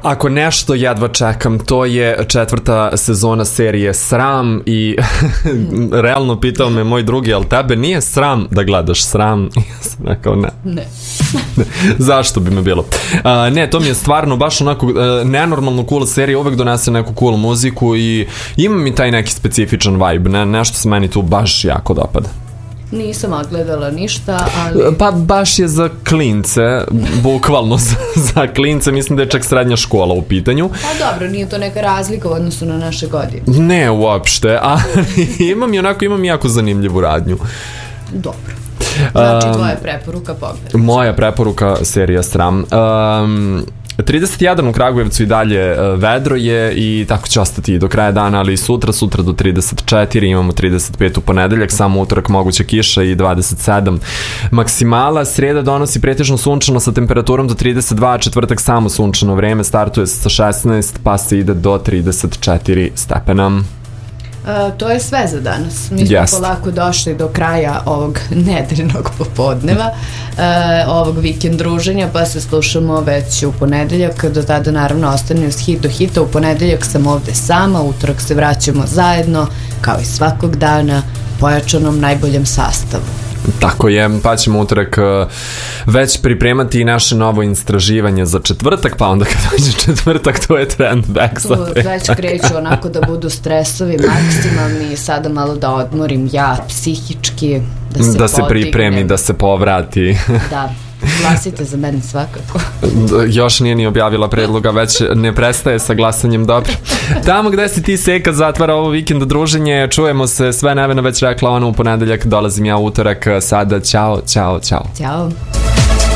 Ako nešto jedva čekam, to je 4. sezona serije Sram i realno pitao me moj drugi, ali tebe nije sram da gledaš Sram? I ja sam rekao ne. Zašto bi me bilo? Ne, to mi je stvarno baš onako nenormalno cool serija, uvek donese neku cool muziku i ima mi taj neki specifičan vibe, nešto se meni tu baš jako dopada. Nisam odgledala ništa, ali... Pa baš je za klince, bukvalno za klince, mislim da je čak srednja škola u pitanju. Pa dobro, nije to neka razlika u odnosu na naše godine. Ne, uopšte, ali imam jako zanimljivu radnju. Dobro. Znači, tvoja preporuka pogled. Moja preporuka, serija Sram. 31 u Kragujevcu i dalje vedro je i tako će ostati i do kraja dana, ali i sutra do 34, imamo 35 u ponedeljak, samo utorak moguće kiša i 27 maksimala. Srijeda donosi pretežno sunčano sa temperaturom do 32, četvrtak samo sunčano vreme, startuje sa 16 pa se ide do 34 stepena. To je sve za danas. Mi smo polako došli do kraja ovog nedeljnog popodneva, ovog vikend druženja, pa se slušamo već u ponedeljak. Do tada naravno ostane uz hit do hita. U ponedeljak sam ovde sama, utorak se vraćamo zajedno, kao i svakog dana, pojačanom najboljem sastavu. Tako je, pa ćemo utorak već pripremati i naše novo istraživanje za četvrtak, pa onda kad dođe četvrtak to je trend back sa petak. Već kreću onako da budu stresovi maksimalni, sada malo da odmorim ja psihički, da se pripremi, da se povrati. Da. Glasite za mene svakako. Još nije ni objavila predloga, već ne prestaje sa glasanjem, dobro. Tamo gde si ti, Seka, zatvara ovo vikend druženje, čujemo se, sve Nevena već rekla, ona u ponedeljak, dolazim ja u utorak, sada, ćao. Ćao.